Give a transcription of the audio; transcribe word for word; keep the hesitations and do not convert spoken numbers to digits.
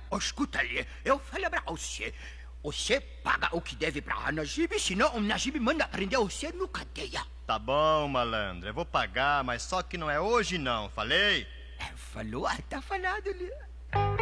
Oh, escuta ali, eu falei pra você. Você paga o que deve pra Najib, senão o Najib manda prender você no cadeia. Tá bom, malandro, eu vou pagar, mas só que não é hoje não, falei? É, falou, ah, tá falado ali.